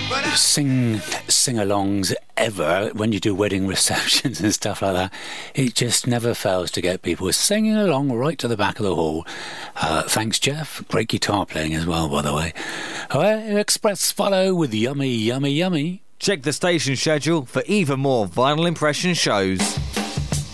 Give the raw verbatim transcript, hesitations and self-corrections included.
sing sing-alongs ever when you do wedding receptions and stuff like that. It just never fails to get people singing along right to the back of the hall. Uh, thanks, Jeff. Great guitar playing as well, by the way. Uh, Express follow with Yummy Yummy Yummy. Check the station schedule for even more Vinyl Impression shows.